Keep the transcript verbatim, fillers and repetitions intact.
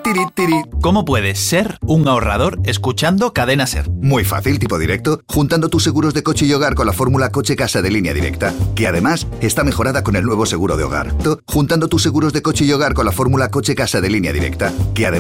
tiri, tiri. ¿Cómo puedes ser un ahorrador escuchando Cadena Ser? Muy fácil, tipo directo, juntando tus seguros de coche y hogar con la fórmula coche-casa de Línea Directa, que además está mejorada con el nuevo seguro de hogar. Juntando tus seguros de coche y hogar con la fórmula coche-casa de Línea Directa, que además